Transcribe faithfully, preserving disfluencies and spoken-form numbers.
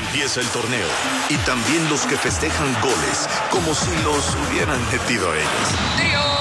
Empieza el torneo y también los que festejan goles como si los hubieran metido ellos. Trío